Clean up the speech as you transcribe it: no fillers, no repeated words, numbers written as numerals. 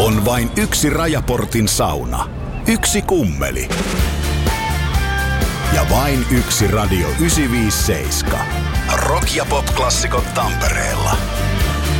On vain yksi Rajaportin sauna, yksi kummeli ja vain yksi Radio 957. Rock- ja pop-klassikot Tampereella.